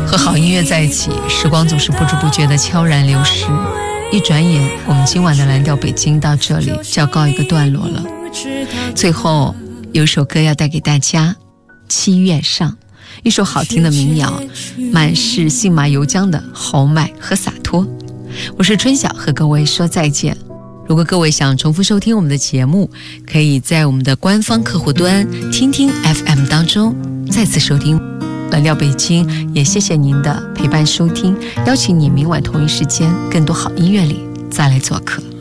和好音乐在一起，时光总是不知不觉地悄然流逝。一转眼，我们今晚的蓝调北京到这里就要告一个段落了。最后有一首歌要带给大家，七月上，一首好听的民谣，满是杏麻油浆的豪迈和洒脱。我是春晓，和各位说再见。如果各位想重复收听我们的节目，可以在我们的官方客户端听听 FM 当中再次收听蓝调北京。也谢谢您的陪伴收听，邀请你明晚同一时间更多好音乐里再来做客。